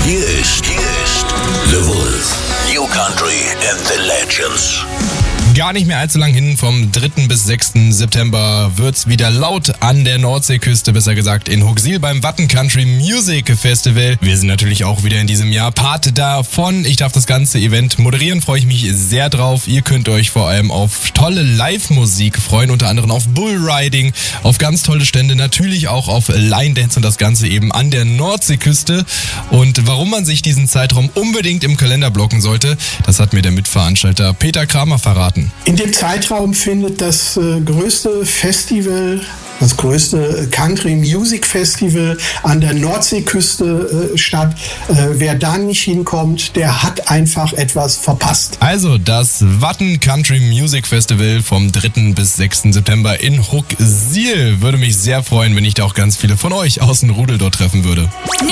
Hier ist The Wolf. New Country and the Legends. Gar nicht mehr allzu lang hin, vom 3. bis 6. September wird's wieder laut an der Nordseeküste, besser gesagt in Hooksiel beim Watten Country Music Festival. Wir sind natürlich auch wieder in diesem Jahr Part davon. Ich darf das ganze Event moderieren, freue ich mich sehr drauf. Ihr könnt euch vor allem auf tolle Live-Musik freuen, unter anderem auf Bullriding, auf ganz tolle Stände, natürlich auch auf Line Dance und das Ganze eben an der Nordseeküste. Und warum man sich diesen Zeitraum unbedingt im Kalender blocken sollte, das hat mir der Mitveranstalter Peter Kramer verraten. In dem Zeitraum findet das größte Festival, das größte Country Music Festival an der Nordseeküste statt. Wer da nicht hinkommt, der hat einfach etwas verpasst. Also das Watten Country Music Festival vom 3. bis 6. September in Hooksiel. Würde mich sehr freuen, wenn ich da auch ganz viele von euch aus dem Rudel dort treffen würde.